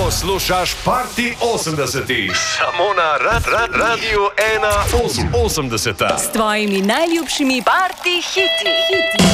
Poslušaš Party 80, samo na Radiju 1 80. S tvojimi najljubšimi party hiti.